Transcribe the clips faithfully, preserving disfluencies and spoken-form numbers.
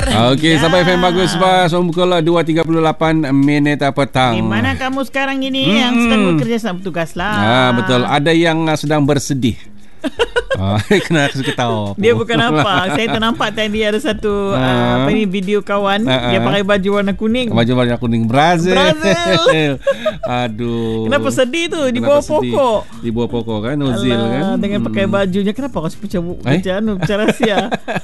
Okey, ya. Sampai F M Bagus Bas. Pukul dua tiga puluh lapan minit petang. Di mana kamu sekarang ini hmm. yang sedang bekerja sama bertugas lah. Ah, betul. Ada yang sedang bersedih. Oh, kena ketawa. Dia bukan apa. Saya ternampak tadi ada satu uh, uh, apa ni video kawan uh, dia pakai baju warna kuning. Baju warna kuning Brazil. Brazil. Aduh. Kenapa sedih tu di bawah pokok? Di bawah pokok kan Ozil kan. Dengan pakai bajunya. Kenapa kau pecah pecah anu pecah rahsia?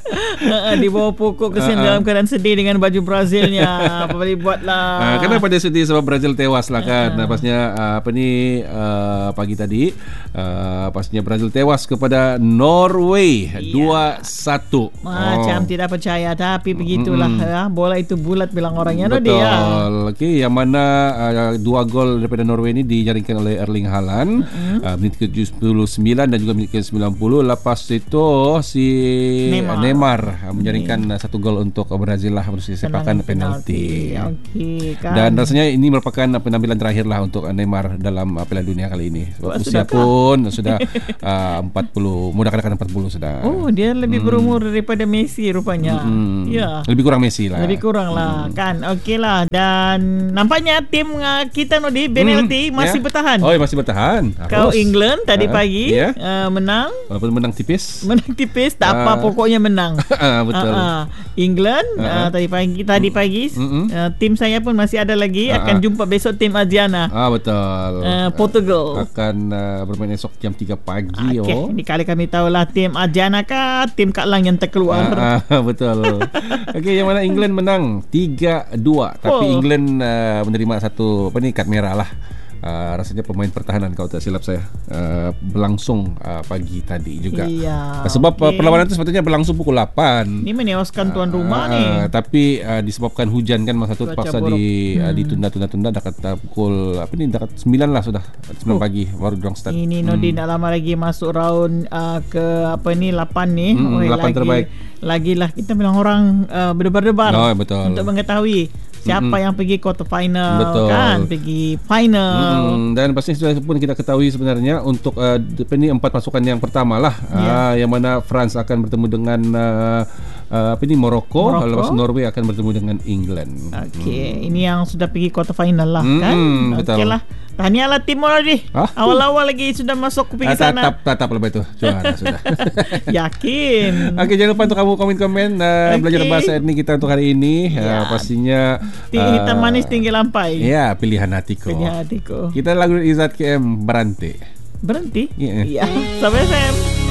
Di bawah pokok kesian uh, uh. dalam keadaan sedih dengan baju Brazilnya. Apa boleh buatlah. Uh, kenapa dia sedih sebab Brazil tewas lah kan. Uh. Pasnya uh, apa ni uh, pagi tadi uh, pasnya Brazil tewas kepada Norway dua satu. Macam oh. tidak percaya tapi begitulah mm-hmm. ya. Bola itu bulat bilang orangnya. Betul. Dia. Okey, yang mana uh, dua gol daripada Norway ini dijaringkan oleh Erling Haaland mm-hmm. uh, menit ke tujuh puluh sembilan dan juga menit ke sembilan puluh. Lepas itu si Neymar, Neymar uh, menjaringkan uh, satu gol untuk Brazil lah untuk sepakan penalti. Okey kan. Dan rasanya ini merupakan penampilan terakhir lah untuk Neymar dalam uh, Piala Dunia kali ini. Sebab usia pun sudah uh, empat puluh, mudah katakan empat puluh sudah. Oh, dia lebih hmm. berumur daripada Messi rupanya. Hmm. Ya. Lebih kurang Messi lah. Lebih kurang lah hmm. kan. Okeylah, dan nampaknya tim uh, kita Nodi B N L T hmm. masih yeah. bertahan. Oh, masih bertahan. Kau England tadi uh, pagi yeah. uh, menang. Walaupun menang tipis. Menang tipis tak uh. apa, pokoknya menang. Betul. Uh, uh. England uh, uh. tadi pagi tadi pagi uh-uh. uh, tim saya pun masih ada lagi uh-uh. akan jumpa besok tim Argentina. Ah betul. Uh, Portugal akan uh, bermain esok jam tiga pagi. Okay. Oh. Ini kali kami tahulah tim Argentina kah tim Kak Lang yang terkeluar. Ah, ah, betul. Okey, yang mana England menang tiga dua tapi oh. England uh, menerima satu apa ni kad merah lah. Uh, rasanya pemain pertahanan kalau tak silap saya uh, berlangsung uh, pagi tadi juga. Iya, sebab okay. uh, perlawanan itu sepatutnya berlangsung pukul lapan. Ini menewaskan tuan rumah uh, ni. Uh, tapi uh, disebabkan hujan kan masa tu terpaksa di uh, hmm. ditunda-tunda dekat uh, pukul apa ni dekat sembilan lah sudah sembilan oh. pagi baru dorang start. Ini Nodi hmm. tak lama lagi masuk round uh, ke apa ni lapan ni. Hmm, oh, lapan lagi, terbaik. Lagilah kita bilang orang uh, berdebar-debar oh, betul. untuk mengetahui siapa mm-hmm. yang pergi quarter final. Betul. Kan pergi final. Mm-hmm. Dan pasti sudah pun kita ketahui sebenarnya untuk uh, ini empat pasukan yang pertama lah yeah. uh, yang mana France akan bertemu dengan uh, uh, apa ini Morocco, lepas Norway akan bertemu dengan England. Okey, hmm. ini yang sudah pergi quarter final lah mm-hmm. kan. Okeylah. Tahniahlah Timor tadi. Huh? Awal-awal lagi sudah masuk ke pergi sana. Tatap, tatap lebih tu. Juara sudah. Yakin. Okey, jangan lupa untuk kamu komen-komen uh, okay. belajar bahasa etnik kita untuk hari ini. Ya. Uh, pastinya uh, hitam manis tinggi lampai. Ya, pilihan hatiku. Pilihan hatiku. Kita lagu Izzat K M Berhenti. Berhenti? Ya. Yeah. Ya. Sampai F M.